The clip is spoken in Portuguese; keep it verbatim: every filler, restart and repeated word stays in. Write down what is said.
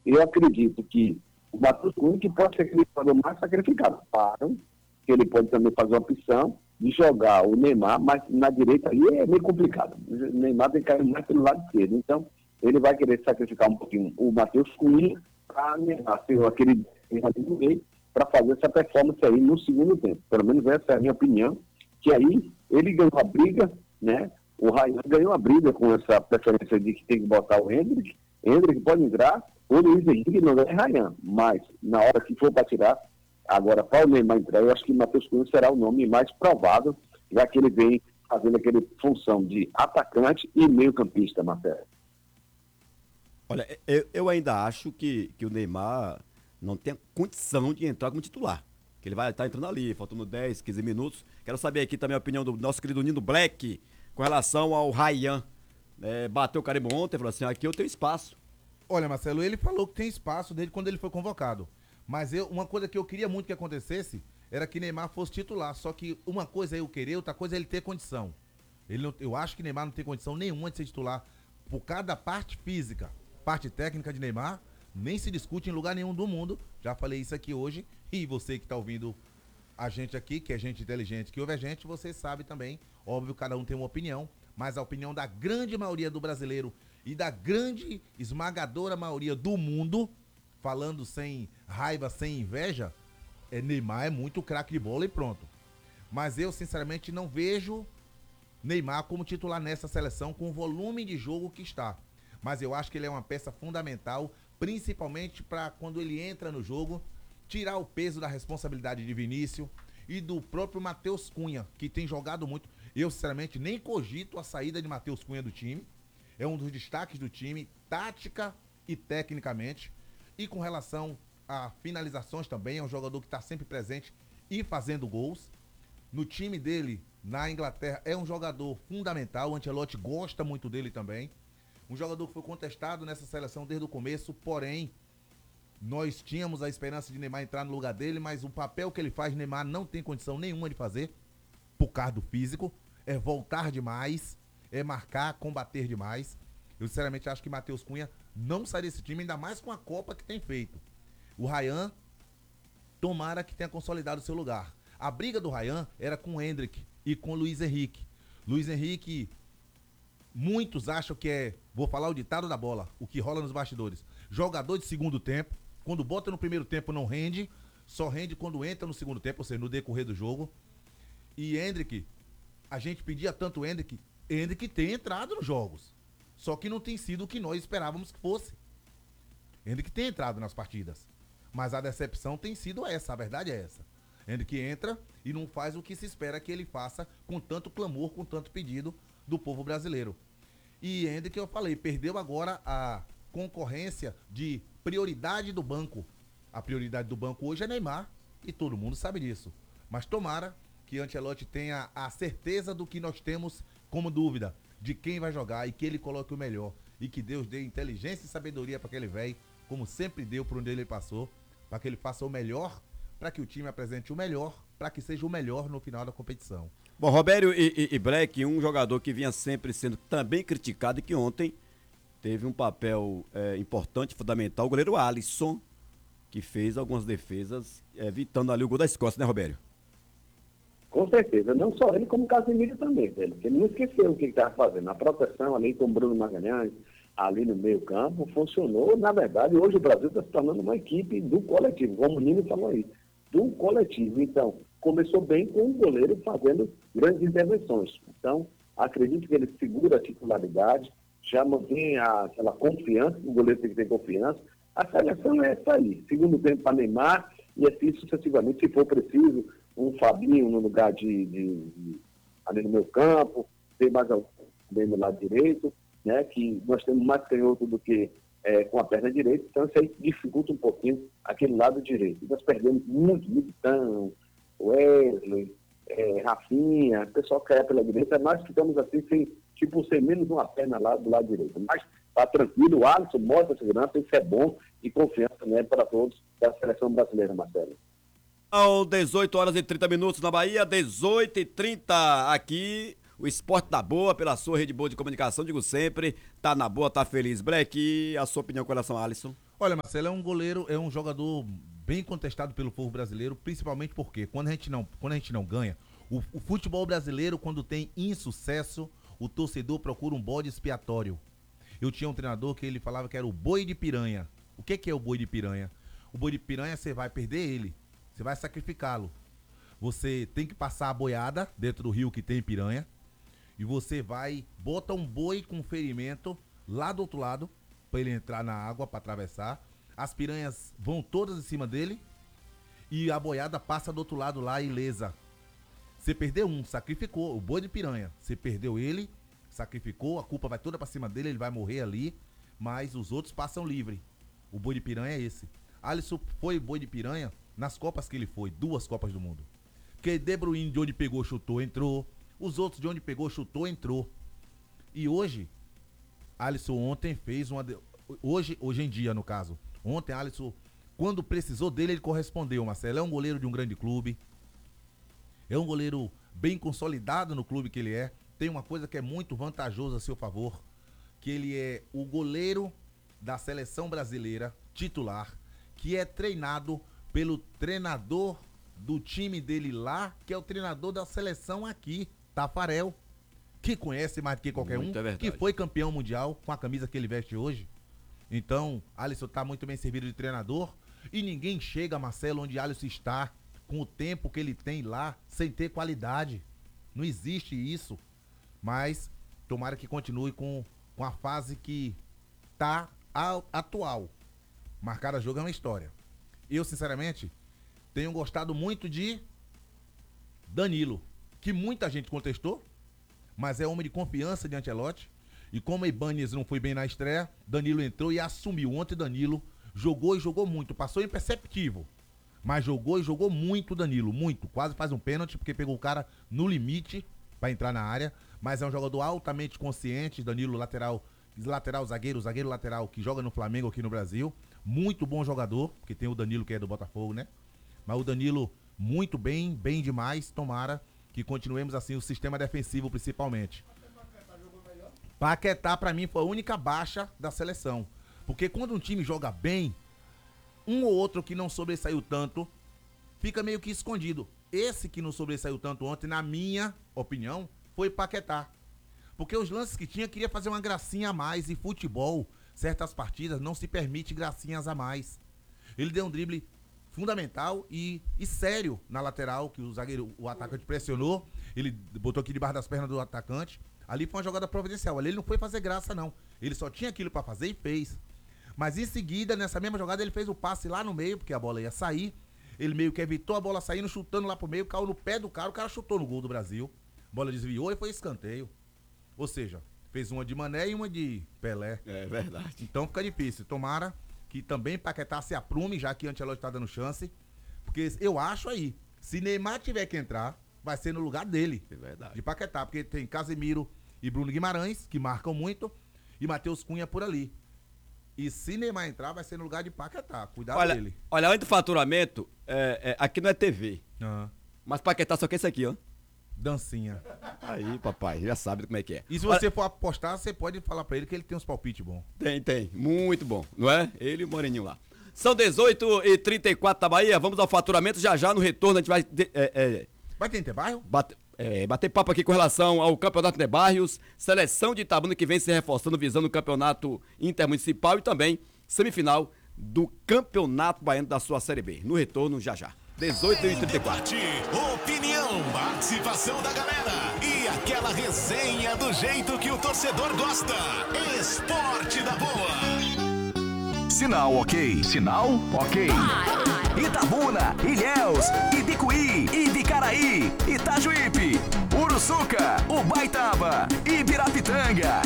eu acredito que o Matheus Cunha que pode ser aquele jogador mais sacrificado. Claro que ele pode também fazer uma opção de jogar o Neymar, mas na direita ali é meio complicado. O Neymar tem que cair mais pelo lado esquerdo. Então, ele vai querer sacrificar um pouquinho o Matheus Cunha para Neymar ser aquele do meio para fazer essa performance aí no segundo tempo. Pelo menos essa é a minha opinião, que aí ele ganhou a briga, né? O Ryan ganhou a briga com essa preferência de que tem que botar o Hendrick. Hendrick pode entrar, o Luiz Henrique não é Ryan, mas na hora que for para tirar, agora para o Neymar entrar, eu acho que o Matheus Cunha será o nome mais provável, já que ele vem fazendo aquela função de atacante e meio-campista, Marcelo. Olha, eu, eu ainda acho que, que o Neymar não tem condição de entrar como titular. Que ele vai estar entrando ali, faltando dez, quinze minutos. Quero saber aqui também a opinião do nosso querido Nino Black com relação ao Ryan. É, bateu o carimbo ontem, falou assim, aqui eu tenho espaço. Olha, Marcelo, ele falou que tem espaço desde quando ele foi convocado. Mas eu, uma coisa que eu queria muito que acontecesse era que Neymar fosse titular. Só que uma coisa é eu querer, outra coisa é ele ter condição. Ele não, eu acho que Neymar não tem condição nenhuma de ser titular. Por cada parte física, parte técnica de Neymar, nem se discute em lugar nenhum do mundo. Já falei isso aqui hoje. E você que está ouvindo a gente aqui, que é gente inteligente, que ouve a gente, você sabe também. Óbvio, cada um tem uma opinião. Mas a opinião da grande maioria do brasileiro e da grande esmagadora maioria do mundo, falando sem raiva, sem inveja, é Neymar é muito craque de bola e pronto. Mas eu, sinceramente, não vejo Neymar como titular nessa seleção com o volume de jogo que está. Mas eu acho que ele é uma peça fundamental, principalmente para quando ele entra no jogo, tirar o peso da responsabilidade de Vinícius e do próprio Matheus Cunha, que tem jogado muito. Eu, sinceramente, nem cogito a saída de Matheus Cunha do time. É um dos destaques do time, tática e tecnicamente. E com relação a finalizações também, é um jogador que está sempre presente e fazendo gols. No time dele, na Inglaterra, é um jogador fundamental. O Ancelotti gosta muito dele também. Um jogador que foi contestado nessa seleção desde o começo, porém, nós tínhamos a esperança de Neymar entrar no lugar dele, mas o papel que ele faz, Neymar não tem condição nenhuma de fazer, por causa do físico. É voltar demais, é marcar, combater demais. Eu sinceramente acho que Matheus Cunha não sai desse time, ainda mais com a Copa que tem feito. O Ryan, tomara que tenha consolidado o seu lugar. A briga do Ryan era com o Hendrick e com o Luiz Henrique. Luiz Henrique, muitos acham que é, vou falar o ditado da bola, o que rola nos bastidores. Jogador de segundo tempo, quando bota no primeiro tempo não rende, só rende quando entra no segundo tempo, ou seja, no decorrer do jogo. E Hendrick, a gente pedia tanto o Hendrick, Hendrick tem entrado nos jogos. Só que não tem sido o que nós esperávamos que fosse. Hendrick tem entrado nas partidas. Mas a decepção tem sido essa, a verdade é essa. Hendrick entra e não faz o que se espera que ele faça com tanto clamor, com tanto pedido do povo brasileiro. E Hendrick, eu falei, perdeu agora a concorrência de prioridade do banco. A prioridade do banco hoje é Neymar e todo mundo sabe disso. Mas tomara que Ancelotti tenha a certeza do que nós temos como dúvida, de quem vai jogar e que ele coloque o melhor. E que Deus dê inteligência e sabedoria para aquele velho, como sempre deu por onde ele passou, para que ele faça o melhor, para que o time apresente o melhor, para que seja o melhor no final da competição. Bom, Robério e, e, e Black, um jogador que vinha sempre sendo também criticado e que ontem teve um papel é, importante, fundamental, o goleiro Alisson, que fez algumas defesas, evitando ali o gol das costas, né, Robério? Com certeza, não só ele, como o Casemiro também, velho. Ele não esqueceu o que ele estava fazendo. A proteção ali com o Bruno Magalhães, ali no meio campo, funcionou. Na verdade, hoje o Brasil está se tornando uma equipe do coletivo, como o Nino falou aí, do coletivo. Então, começou bem com o goleiro fazendo grandes intervenções. Então, acredito que ele segura a titularidade, já mantém a, aquela confiança, o goleiro tem que ter confiança. A seleção é essa aí. Segundo tempo para Neymar, e assim sucessivamente, se for preciso, um Fabinho no lugar de, de, de ali no meu campo, tem mais alguém no lado direito, né, que nós temos mais canhoto do que é, com a perna direita, então isso aí dificulta um pouquinho aquele lado direito. Nós perdemos muito, Militão, Wesley, é, Rafinha, o pessoal que cai pela direita, nós ficamos assim, sem, tipo, sem menos uma perna lá do lado direito. Mas tá tranquilo, o Alisson mostra segurança, isso é bom e confiança, né, para todos da seleção brasileira, Marcelo. São dezoito horas e trinta minutos na Bahia, dezoito e trinta aqui, o Esporte da Boa, pela sua rede boa de comunicação, digo sempre, tá na boa, tá feliz. Black, a sua opinião com relação a Alisson? Olha, Marcelo, é um goleiro, é um jogador bem contestado pelo povo brasileiro, principalmente porque quando a gente não, quando a gente não ganha, o, o futebol brasileiro, quando tem insucesso, o torcedor procura um bode expiatório. Eu tinha um treinador que ele falava que era o boi de piranha. O que que é o boi de piranha? O boi de piranha, você vai perder ele, você vai sacrificá-lo. Você tem que passar a boiada dentro do rio que tem piranha, e você vai, bota um boi com ferimento lá do outro lado, para ele entrar na água, para atravessar. As piranhas vão todas em cima dele e a boiada passa do outro lado lá ilesa. Você perdeu um, sacrificou, o boi de piranha. Você perdeu ele, sacrificou, a culpa vai toda para cima dele, ele vai morrer ali, mas os outros passam livre. O boi de piranha é esse. Alisson foi boi de piranha nas Copas que ele foi, duas Copas do Mundo. Porque De Bruyne, de onde pegou, chutou, entrou. Os outros de onde pegou, chutou, entrou. E hoje, Alisson ontem fez uma... De... Hoje, hoje em dia, no caso. Ontem, Alisson, quando precisou dele, ele correspondeu, Marcelo. É um goleiro de um grande clube. É um goleiro bem consolidado no clube que ele é. Tem uma coisa que é muito vantajosa a seu favor, que ele é o goleiro da seleção brasileira titular, que é treinado pelo treinador do time dele lá, que é o treinador da seleção aqui, Tafarel, que conhece mais do que qualquer Muito um, é que foi campeão mundial com a camisa que ele veste hoje. Então, Alisson tá muito bem servido de treinador e ninguém chega, Marcelo, onde Alisson está, com o tempo que ele tem lá, sem ter qualidade. Não existe isso. Mas, tomara que continue com, com a fase que tá a, atual. Marcar a jogo é uma história. Eu, sinceramente, tenho gostado muito de Danilo, que muita gente contestou, mas é homem de confiança de Ancelotti. E como Ibanez não foi bem na estreia, Danilo entrou e assumiu. Ontem Danilo jogou e jogou muito, passou imperceptível, mas jogou e jogou muito Danilo, muito. Quase faz um pênalti, porque pegou o cara no limite para entrar na área, mas é um jogador altamente consciente. Danilo, lateral, lateral zagueiro, zagueiro lateral, que joga no Flamengo aqui no Brasil. Muito bom jogador, porque tem o Danilo que é do Botafogo, né? Mas o Danilo muito bem, bem demais. Tomara que continuemos assim, o sistema defensivo principalmente. Paquetá, pra mim, foi a única baixa da seleção. Porque quando um time joga bem, um ou outro que não sobressaiu tanto, fica meio que escondido. Esse que não sobressaiu tanto ontem, na minha opinião, foi Paquetá. Porque os lances que tinha, queria fazer uma gracinha a mais. E futebol, certas partidas, não se permite gracinhas a mais. Ele deu um drible fundamental e, e sério na lateral, que o zagueiro, o atacante pressionou. Ele botou aqui debaixo das pernas do atacante. Ali foi uma jogada providencial. Ali ele não foi fazer graça, não. Ele só tinha aquilo pra fazer e fez. Mas em seguida, nessa mesma jogada, ele fez o passe lá no meio, porque a bola ia sair. Ele meio que evitou a bola saindo, chutando lá pro meio, caiu no pé do cara, o cara chutou no gol do Brasil. A bola desviou e foi escanteio. Ou seja, fez uma de Mané e uma de Pelé. É verdade. Então fica difícil. Tomara que também Paquetá se aprume, já que Ancelotti tá dando chance. Porque eu acho aí, se Neymar tiver que entrar, vai ser no lugar dele. É verdade. De Paquetá, porque tem Casemiro e Bruno Guimarães, que marcam muito, e Matheus Cunha por ali. E se Neymar entrar, vai ser no lugar de Paquetá. Cuidado Olha, dele. olha, antes do faturamento, é, é, aqui não é T V. Uhum. Mas Paquetá só quer isso aqui, ó. Dancinha. Aí, papai, já sabe como é que é. E se Olha, você for apostar, você pode falar pra ele que ele tem uns palpites bons. Tem, tem. Muito bom, não é? Ele e o Moreninho lá. São dezoito e trinta e quatro da Bahia. Vamos ao faturamento. Já já no retorno a gente vai... De, é, é, Vai ter Interbairro? Bate, é, bater papo aqui com relação ao Campeonato de Bairros, seleção de Itabuna que vem se reforçando visando o Campeonato Intermunicipal e também semifinal do Campeonato Baiano da sua Série B. No retorno, já já. dezoito e trinta e quatro. Debate, opinião, participação da galera e aquela resenha do jeito que o torcedor gosta. Esporte da Boa. Sinal ok. Sinal ok. Itabuna, Ilhéus, Ibicuí, Ibicaraí, Itajuípe, Uruçuca, Ubaitaba, Ibirapitanga,